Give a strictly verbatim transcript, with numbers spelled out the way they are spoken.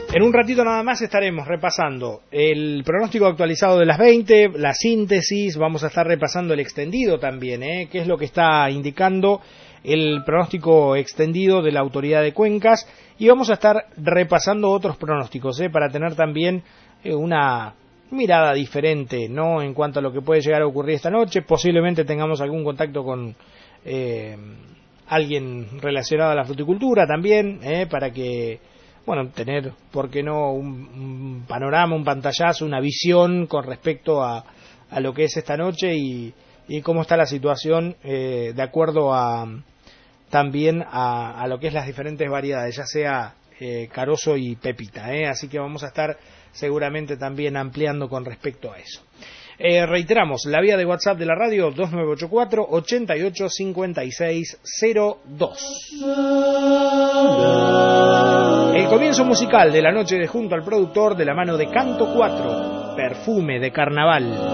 En un ratito nada más estaremos repasando el pronóstico actualizado de las veinte, la síntesis, vamos a estar repasando el extendido también, ¿eh? ¿Qué es lo que está indicando el pronóstico extendido de la Autoridad de Cuencas? Y vamos a estar repasando otros pronósticos, ¿eh? Para tener también eh, una mirada diferente, ¿no? En cuanto a lo que puede llegar a ocurrir esta noche. Posiblemente tengamos algún contacto con eh, alguien relacionado a la fruticultura también, ¿eh? Para que, bueno, tener, ¿por qué no?, un, un panorama, un pantallazo, una visión con respecto a, a lo que es esta noche y, y cómo está la situación eh, de acuerdo a también a, a lo que es las diferentes variedades, ya sea eh, carozo y pepita, ¿eh? Así que vamos a estar seguramente también ampliando con respecto a eso. Eh, reiteramos, la vía de WhatsApp de la radio dos nueve ocho cuatro, ocho ocho cinco seis cero dos. El comienzo musical de la noche de Junto al Productor de la mano de Canto cuatro, Perfume de Carnaval.